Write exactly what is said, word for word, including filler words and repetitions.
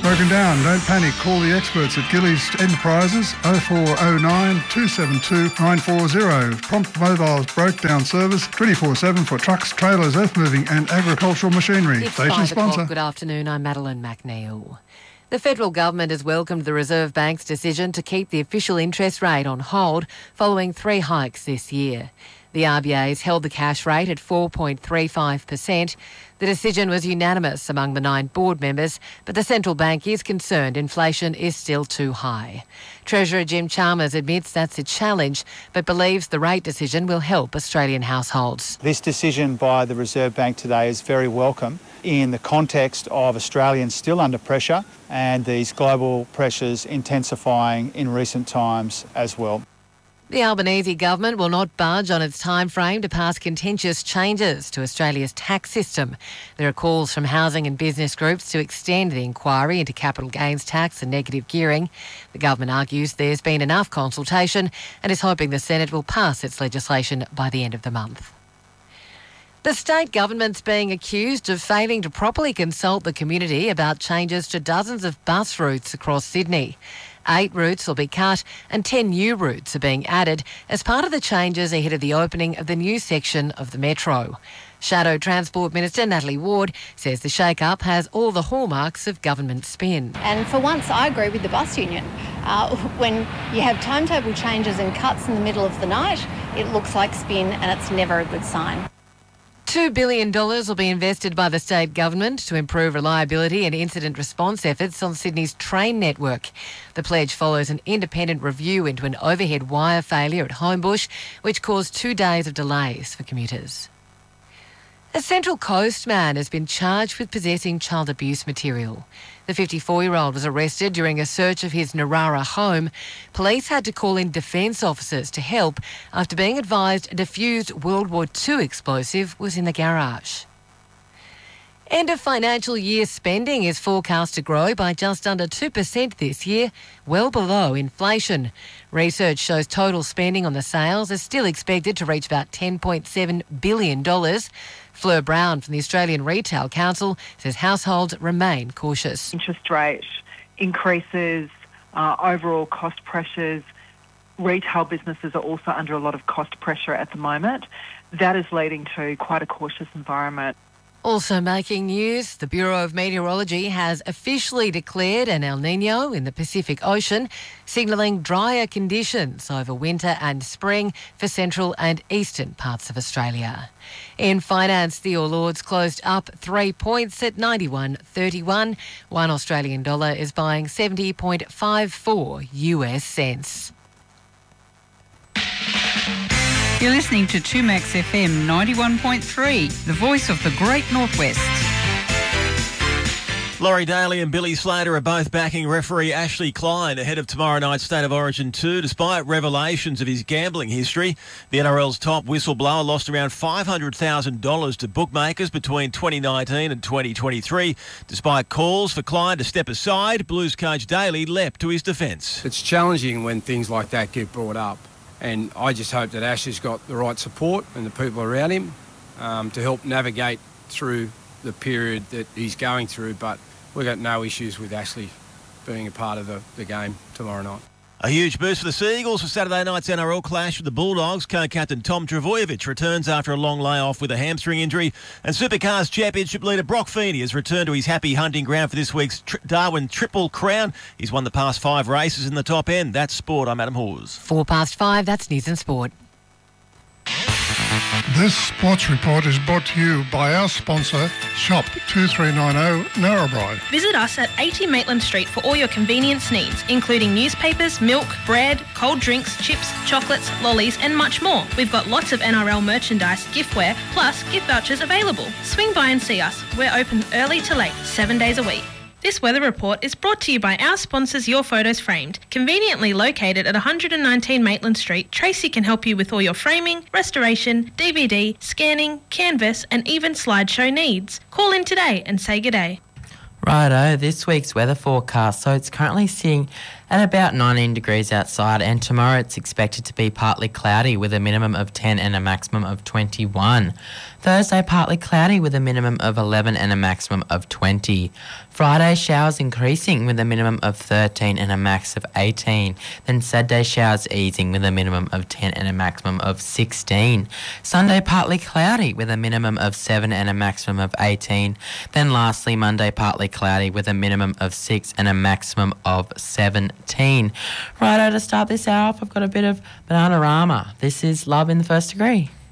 Broken down, don't panic. Call the experts at Gillies Enterprises oh four oh nine, two seven two, nine four zero. Prompt Mobile's broke down service twenty-four seven for trucks, trailers, earth moving and agricultural machinery. It's Station five sponsor. o'clock. Good afternoon. I'm Madeline McNeil. The federal government has welcomed the Reserve Bank's decision to keep the official interest rate on hold following three hikes this year. The R B A has held the cash rate at four point three five percent. The decision was unanimous among the nine board members, but the central bank is concerned inflation is still too high. Treasurer Jim Chalmers admits that's a challenge, but believes the rate decision will help Australian households. This decision by the Reserve Bank today is very welcome in the context of Australians still under pressure and these global pressures intensifying in recent times as well. The Albanese government will not budge on its timeframe to pass contentious changes to Australia's tax system. There are calls from housing and business groups to extend the inquiry into capital gains tax and negative gearing. The government argues there's been enough consultation and is hoping the Senate will pass its legislation by the end of the month. The state government's being accused of failing to properly consult the community about changes to dozens of bus routes across Sydney. Eight routes will be cut and ten new routes are being added as part of the changes ahead of the opening of the new section of the Metro. Shadow Transport Minister Natalie Ward says the shake-up has all the hallmarks of government spin. And for once, I agree with the bus union. Uh, when you have timetable changes and cuts in the middle of the night, it looks like spin and it's never a good sign. two billion dollars will be invested by the state government to improve reliability and incident response efforts on Sydney's train network. The pledge follows an independent review into an overhead wire failure at Homebush, which caused two days of delays for commuters. A Central Coast man has been charged with possessing child abuse material. The fifty-four-year-old was arrested during a search of his Narara home. Police had to call in defence officers to help after being advised a defused World War Two explosive was in the garage. End of financial year spending is forecast to grow by just under two percent this year, well below inflation. Research shows total spending on the sales is still expected to reach about ten point seven billion dollars. Fleur Brown from the Australian Retail Council says households remain cautious. Interest rate increases, uh, overall cost pressures. Retail businesses are also under a lot of cost pressure at the moment. That is leading to quite a cautious environment. Also making news, the Bureau of Meteorology has officially declared an El Niño in the Pacific Ocean, signalling drier conditions over winter and spring for central and eastern parts of Australia. In finance, the All Ords closed up three points at ninety-one thirty-one. One Australian dollar is buying seventy point five four U S cents. You're listening to two Max F M ninety-one point three, the voice of the Great Northwest. Laurie Daly and Billy Slater are both backing referee Ashley Klein ahead of tomorrow night's State of Origin two. Despite revelations of his gambling history, the N R L's top whistleblower lost around five hundred thousand dollars to bookmakers between twenty nineteen and twenty twenty-three. Despite calls for Klein to step aside, Blues coach Daly leapt to his defence. It's challenging when things like that get brought up. And I just hope that Ashley's got the right support and the people around him um, to help navigate through the period that he's going through. But we've got no issues with Ashley being a part of the, the game tomorrow night. A huge boost for the Seagulls for Saturday night's N R L clash with the Bulldogs. Co-captain Tom Trbojevic returns after a long layoff with a hamstring injury. And Supercars Championship leader Brock Feeney has returned to his happy hunting ground for this week's tri- Darwin Triple Crown. He's won the past five races in the top end. That's sport. I'm Adam Hawes. Four past five, that's News and Sport. This sports report is brought to you by our sponsor, Shop two three nine zero Narrabri. Visit us at eighty Maitland Street for all your convenience needs, including newspapers, milk, bread, cold drinks, chips, chocolates, lollies and much more. We've got lots of N R L merchandise, giftware, plus gift vouchers available. Swing by and see us. We're open early to late, seven days a week. This weather report is brought to you by our sponsors Your Photos Framed. Conveniently located at one hundred nineteen Maitland Street, Tracy can help you with all your framing, restoration, D V D, scanning, canvas and even slideshow needs. Call in today and say good day. Righto, this week's weather forecast. So it's currently sitting at about nineteen degrees outside, and tomorrow it's expected to be partly cloudy with a minimum of ten and a maximum of twenty-one. Thursday, partly cloudy with a minimum of eleven and a maximum of twenty. Friday, showers increasing with a minimum of thirteen and a max of eighteen. Then Saturday, showers easing with a minimum of ten and a maximum of sixteen. Sunday, partly cloudy with a minimum of seven and a maximum of eighteen. Then lastly, Monday, partly cloudy with a minimum of six and a maximum of seventeen. Righto, to start this hour off, I've got a bit of Bananarama. This is Love in the First Degree.